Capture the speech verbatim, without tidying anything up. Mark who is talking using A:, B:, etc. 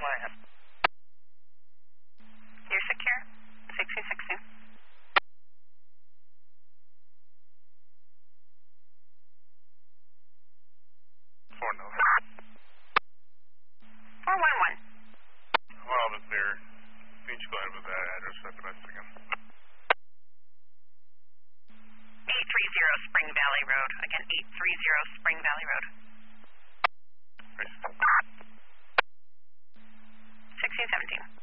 A: land.
B: You're secure. sixteen sixteen.
A: Four no.
B: four one one.
A: Well, I was there. Beach go ahead with that address for the rest again.
B: eight three zero Spring Valley Road. Again, eight three zero Spring Valley Road.
A: Right.
B: sixteen seventeen.